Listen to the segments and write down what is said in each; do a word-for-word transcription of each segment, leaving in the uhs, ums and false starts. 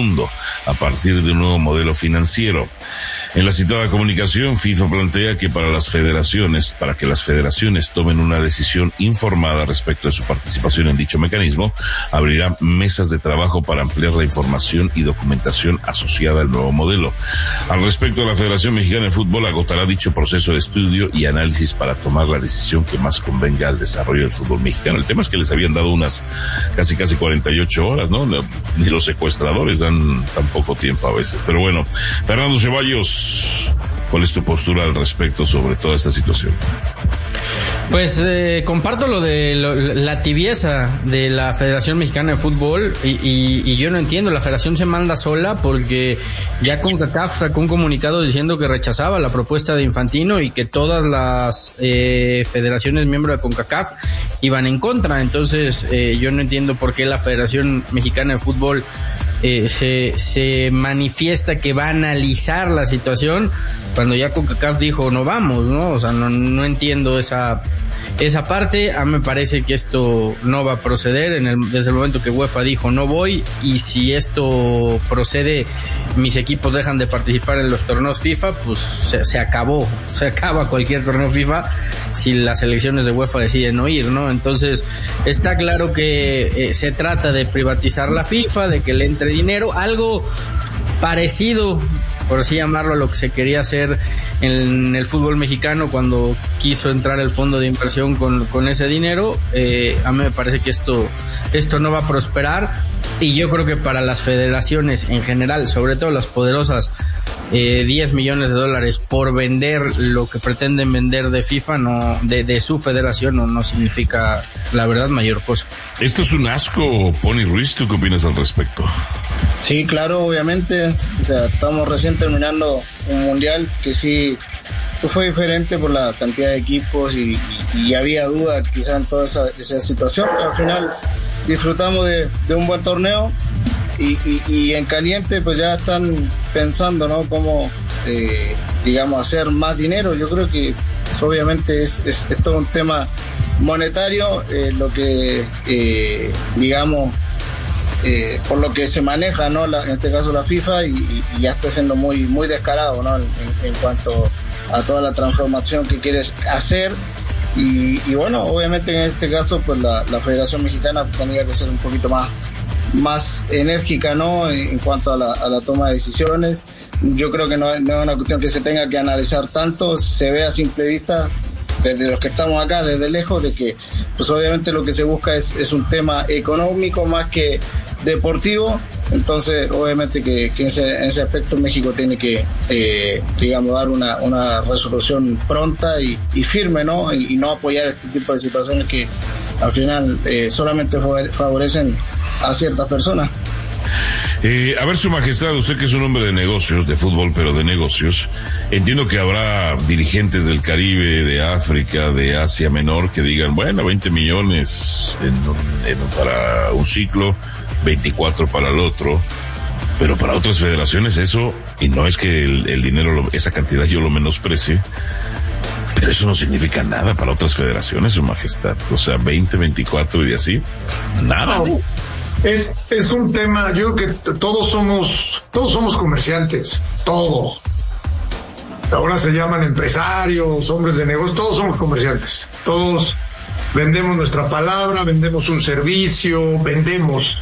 mundo a partir de un nuevo modelo financiero. En la citada comunicación, FIFA plantea que para las federaciones, para que las federaciones tomen una decisión informada respecto de su participación en dicho mecanismo, abrirá mesas de trabajo para ampliar la información y documentación asociada al nuevo modelo. Al respecto, la Federación Mexicana de Fútbol agotará dicho proceso de estudio y análisis para tomar la decisión que más convenga al desarrollo del fútbol mexicano. El tema es que les habían dado unas casi casi cuarenta y ocho horas, ¿no? Ni los secuestradores dan tan poco tiempo a veces. Pero bueno, Fernando Ceballos, ¿cuál es tu postura al respecto sobre toda esta situación? Pues eh, comparto lo de lo, la tibieza de la Federación Mexicana de Fútbol y, y, y yo no entiendo, la federación se manda sola porque ya CONCACAF sacó un comunicado diciendo que rechazaba la propuesta de Infantino y que todas las eh, federaciones miembros de CONCACAF iban en contra. Entonces eh, yo no entiendo por qué la Federación Mexicana de Fútbol Eh, se, se manifiesta que va a analizar la situación cuando ya CONCACAF dijo no vamos, ¿no? O sea, no, no entiendo esa, esa parte. A mí me parece que esto no va a proceder en el, desde el momento que UEFA dijo no voy, y si esto procede, mis equipos dejan de participar en los torneos FIFA, pues se, se acabó, se acaba cualquier torneo FIFA si las elecciones de UEFA deciden no ir, ¿no? Entonces está claro que eh, se trata de privatizar la FIFA, de que le entre dinero, algo parecido, por así llamarlo, a lo que se quería hacer en el fútbol mexicano cuando quiso entrar el fondo de inversión con, con ese dinero. Eh, a mí me parece que esto, esto no va a prosperar, y yo creo que para las federaciones en general, sobre todo las poderosas, eh, diez millones de dólares por vender lo que pretenden vender de FIFA, no, de, de su federación, no, no significa, la verdad, mayor cosa. Esto es un asco, Pony Ruiz, ¿tú qué opinas al respecto? Sí, claro, obviamente, o sea, estamos recién terminando un mundial que sí fue diferente por la cantidad de equipos y, y, y había duda quizá en toda esa, esa situación, pero al final disfrutamos de, de un buen torneo y, y, y en caliente pues ya están pensando, ¿no?, cómo, eh, digamos, hacer más dinero. Yo creo que pues, obviamente es, es, es todo un tema monetario, eh, lo que, eh, digamos, Eh, por lo que se maneja, ¿no?, la, en este caso la FIFA, y, y ya está siendo muy muy descarado, ¿no?, en, en cuanto a toda la transformación que quieres hacer. Y, y bueno, obviamente en este caso pues la, la Federación Mexicana tendría que ser un poquito más, más enérgica, ¿no?, en, en cuanto a la, a la toma de decisiones. Yo creo que no, no es una cuestión que se tenga que analizar tanto, se ve a simple vista desde los que estamos acá, desde lejos, de que pues obviamente lo que se busca es, es un tema económico más que deportivo. Entonces obviamente que, que en, ese, en ese aspecto México tiene que eh, digamos dar una, una resolución pronta y, y firme, ¿no?, y, y no apoyar este tipo de situaciones que al final eh, solamente favorecen a ciertas personas. Eh, a ver, Su Majestad, usted que es un hombre de negocios, de fútbol, pero de negocios, entiendo que habrá dirigentes del Caribe, de África, de Asia Menor, que digan, bueno, veinte millones en un, en un, para un ciclo, veinticuatro para el otro, pero para otras federaciones eso, y no es que el, el dinero, esa cantidad yo lo menosprecie, pero eso no significa nada para otras federaciones, Su Majestad. O sea, veinte, veinticuatro y así, nada. No. Es, es un tema, yo creo que t- todos somos, todos somos comerciantes, todos. Ahora se llaman empresarios, hombres de negocio, todos somos comerciantes. Todos vendemos nuestra palabra, vendemos un servicio, vendemos.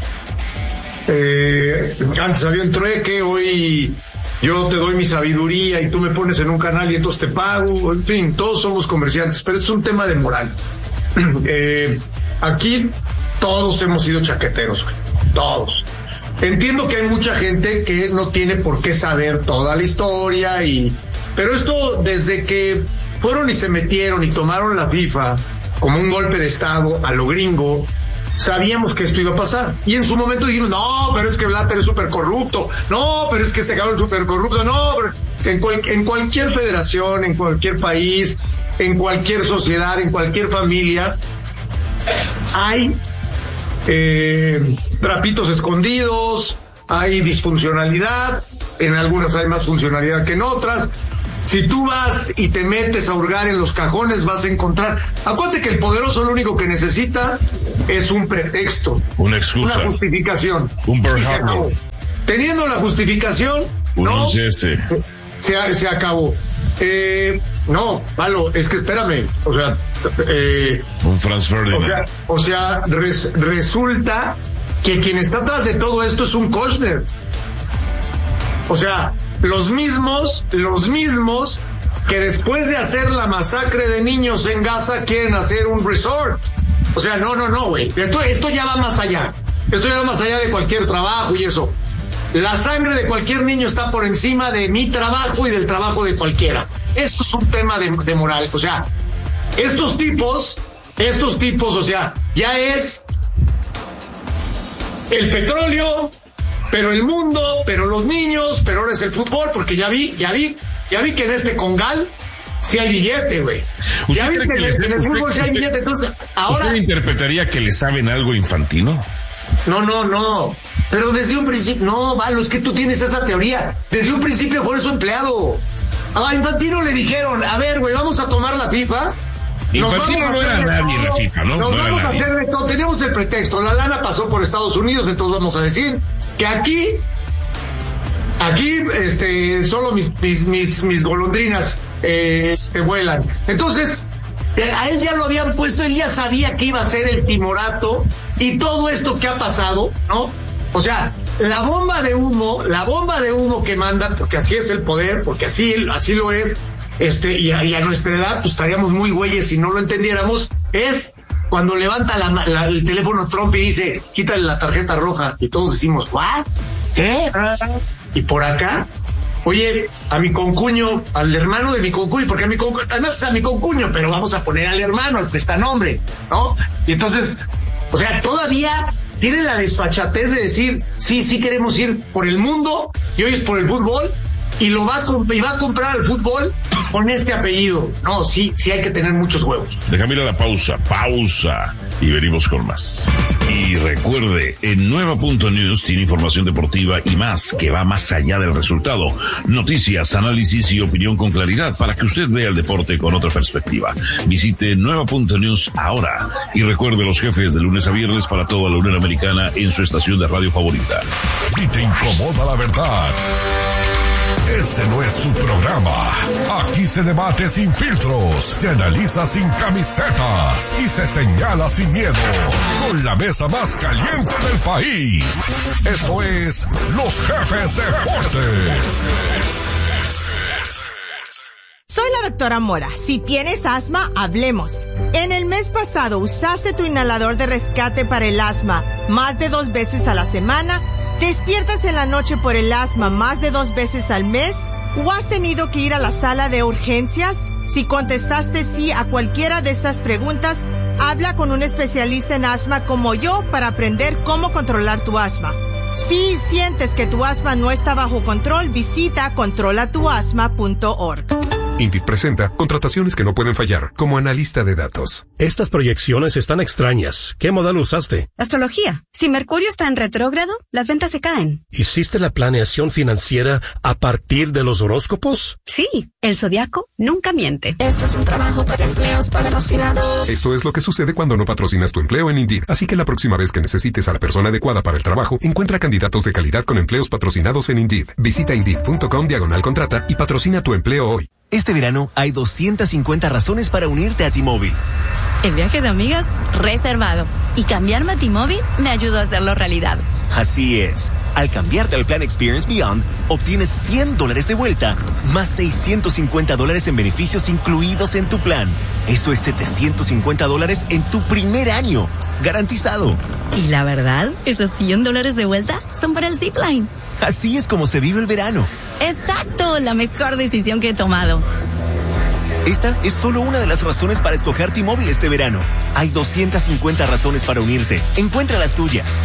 Eh, antes había un trueque, hoy yo te doy mi sabiduría y tú me pones en un canal y entonces te pago. En fin, todos somos comerciantes, pero es un tema de moral. Eh, aquí todos hemos sido chaqueteros, todos. Entiendo que hay mucha gente que no tiene por qué saber toda la historia, y pero esto desde que fueron y se metieron y tomaron la FIFA como un golpe de estado a lo gringo, sabíamos que esto iba a pasar. Y en su momento dijimos, no, pero es que Blatter es súper corrupto, no, pero es que este cabrón es súper corrupto, no, pero en, cual, en cualquier federación, en cualquier país, en cualquier sociedad, en cualquier familia, hay Eh, trapitos escondidos, hay disfuncionalidad, en algunas hay más funcionalidad que en otras. Si tú vas y te metes a hurgar en los cajones, vas a encontrar. Acuérdate que el poderoso lo único que necesita es un pretexto, una excusa, una justificación. Un Pearl Harbor. teniendo la justificación, Un no, once ese. se, se acabó. Eh, no, Palo, es que espérame, o sea, eh, Un Franz o Ferdinand. sea, o sea res, resulta que quien está atrás de todo esto es un Kochner. O sea, los mismos, los mismos que después de hacer la masacre de niños en Gaza quieren hacer un resort. O sea, no, no, no, güey. Esto, esto ya va más allá. Esto ya va más allá de cualquier trabajo y eso. La sangre de cualquier niño está por encima de mi trabajo y del trabajo de cualquiera. Esto es un tema de, de moral. O sea, estos tipos, estos tipos, o sea, ya es el petróleo, pero el mundo, pero los niños, pero ahora es el fútbol, porque ya vi, ya vi, ya vi que en este Congal sí hay billete, güey. Ya vi que, que en, les, en el fútbol sí hay billete, entonces ahora... ¿Usted interpretaría que le saben algo infantino? No, no, no. Pero desde un principio, no, Valo, es que tú tienes esa teoría. Desde un principio fue su empleado. A Infantino le dijeron, a ver, güey, vamos a tomar la FIFA. Infantino no era nadie en la FIFA, ¿no? Nos no vamos a hacer de todo. Teníamos el pretexto. La lana pasó por Estados Unidos, entonces vamos a decir que aquí, aquí, este, solo mis, mis, mis, mis golondrinas, eh, este, vuelan. Entonces, a él ya lo habían puesto, él ya sabía que iba a ser el timorato y todo esto que ha pasado, ¿no? O sea, la bomba de humo, la bomba de humo que manda, porque así es el poder, porque así, así lo es, este, y a, y a nuestra edad, pues estaríamos muy güeyes si no lo entendiéramos, es cuando levanta la, la, el teléfono Trump y dice, quítale la tarjeta roja, y todos decimos, ¿what? ¿Qué? Y por acá, oye, a mi concuño, al hermano de mi concuño, porque a mi concuño, además es a mi concuño, pero vamos a poner al hermano, al prestanombre, ¿no? Y entonces, o sea, todavía tiene la desfachatez de decir, sí, sí queremos ir por el mundo, y hoy es por el fútbol, y lo va a, comp- y va a comprar al fútbol con este apellido. No, sí, sí hay que tener muchos huevos. Déjame ir a la pausa, pausa, y venimos con más. Y recuerde, en Nueva Punto News tiene información deportiva y más que va más allá del resultado. Noticias, análisis y opinión con claridad para que usted vea el deporte con otra perspectiva. Visite Nueva Punto News ahora y recuerde los jefes de lunes a viernes para toda la Unión Americana en su estación de radio favorita. Si te incomoda la verdad, este no es tu programa. Aquí se debate sin filtros, se analiza sin camisetas y se señala sin miedo. Con la mesa más caliente del país. Esto es Los Jefes Deportes. Soy la doctora Mora. Si tienes asma, hablemos. En el mes pasado, ¿usaste tu inhalador de rescate para el asma más de dos veces a la semana? ¿Despiertas en la noche por el asma más de dos veces al mes? ¿O has tenido que ir a la sala de urgencias? Si contestaste sí a cualquiera de estas preguntas, habla con un especialista en asma como yo para aprender cómo controlar tu asma. Si sientes que tu asma no está bajo control, visita controla tu asma punto org. INDIT presenta contrataciones que no pueden fallar, como analista de datos. Estas proyecciones están extrañas. ¿Qué modelo usaste? Astrología. Si Mercurio está en retrógrado, las ventas se caen. ¿Hiciste la planeación financiera a partir de los horóscopos? Sí, el zodiaco nunca miente. Esto es un trabajo para empleos patrocinados. Esto es lo que sucede cuando no patrocinas tu empleo en Indeed. Así que la próxima vez que necesites a la persona adecuada para el trabajo, encuentra candidatos de calidad con empleos patrocinados en Indeed. Visita Indeed.com diagonal contrata y patrocina tu empleo hoy. Este verano hay doscientas cincuenta razones para unirte a T-Mobile. El viaje de amigas reservado. Y cambiarme a T-Mobile me ayudó a hacerlo realidad. Así es. Al cambiarte al plan Experience Beyond, obtienes cien dólares de vuelta, más seiscientos cincuenta dólares en beneficios incluidos en tu plan. Eso es setecientos cincuenta dólares en tu primer año. Garantizado. Y la verdad, esos cien dólares de vuelta son para el Zipline. Así es como se vive el verano. Exacto, la mejor decisión que he tomado. Esta es solo una de las razones para escoger T-Mobile este verano. Hay doscientas cincuenta razones para unirte. Encuentra las tuyas.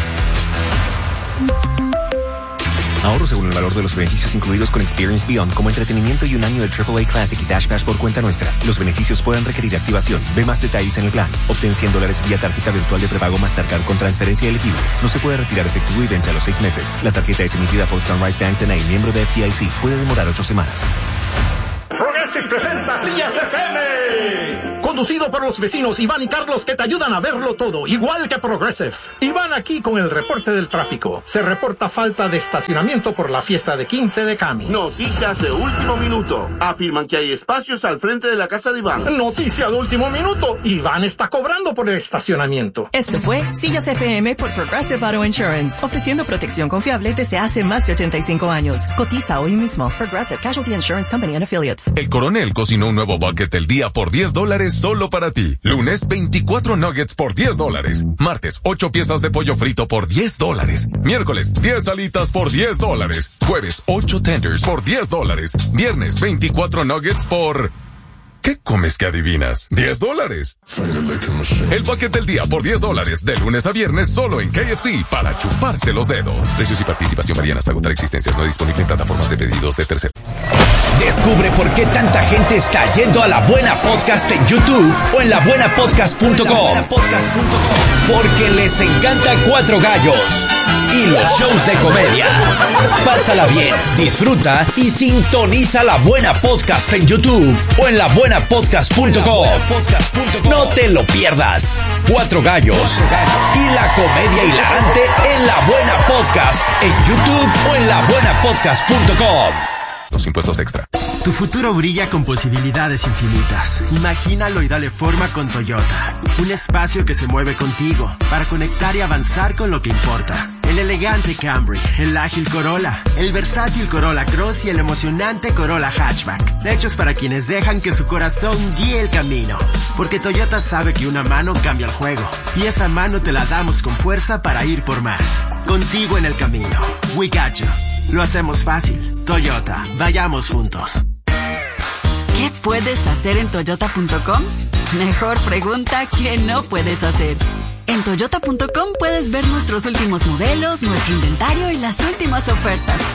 Ahorro según el valor de los beneficios incluidos con Experience Beyond, como entretenimiento y un año de triple A Classic y Dash Pass por cuenta nuestra. Los beneficios pueden requerir activación. Ve más detalles en el plan. Obtén cien dólares vía tarjeta virtual de prepago Mastercard con transferencia elegible. No se puede retirar efectivo y vence a los seis meses. La tarjeta es emitida por Sunrise Bank N A, miembro de F D I C. Puede demorar ocho semanas. Progressive presenta Sillas F M. Conducido por los vecinos Iván y Carlos, que te ayudan a verlo todo, igual que Progressive. Iván aquí con el reporte del tráfico. Se reporta falta de estacionamiento por la fiesta de quince de Cami. Noticias de último minuto. Afirman que hay espacios al frente de la casa de Iván. Noticia de último minuto. Iván está cobrando por el estacionamiento. Esto fue Sillas F M por Progressive Auto Insurance, ofreciendo protección confiable desde hace más de ochenta y cinco años. Cotiza hoy mismo. Progressive Casualty Insurance Company and Affiliates. El Coronel cocinó un nuevo bucket del día por diez dólares solo para ti. Lunes, veinticuatro nuggets por diez dólares. Martes, ocho piezas de pollo frito por diez dólares. Miércoles, diez alitas por diez dólares. Jueves, ocho tenders por diez dólares. Viernes, veinticuatro nuggets por... ¿Qué comes que adivinas? diez dólares. El bucket del día por diez dólares, de lunes a viernes, solo en K F C, para chuparse los dedos. Precios y participación varían hasta agotar existencias. No disponible en plataformas de pedidos de terceros. Descubre por qué tanta gente está yendo a La Buena Podcast en YouTube o en la buena podcast punto com. Porque les encanta Cuatro Gallos y los shows de comedia. Pásala bien, disfruta y sintoniza La Buena Podcast en YouTube o en la buena podcast punto com. No te lo pierdas. Cuatro Gallos y la comedia hilarante en La Buena Podcast en YouTube o en la buena podcast punto com. Los impuestos extra. Tu futuro brilla con posibilidades infinitas. Imagínalo y dale forma con Toyota. Un espacio que se mueve contigo para conectar y avanzar con lo que importa. El elegante Camry, el ágil Corolla, el versátil Corolla Cross y el emocionante Corolla Hatchback. Hechos para quienes dejan que su corazón guíe el camino. Porque Toyota sabe que una mano cambia el juego. Y esa mano te la damos con fuerza para ir por más. Contigo en el camino. We got you. Lo hacemos fácil. Toyota, vayamos juntos. ¿Qué puedes hacer en toyota punto com? Mejor pregunta que no puedes hacer. En toyota punto com puedes ver nuestros últimos modelos, nuestro inventario y las últimas ofertas.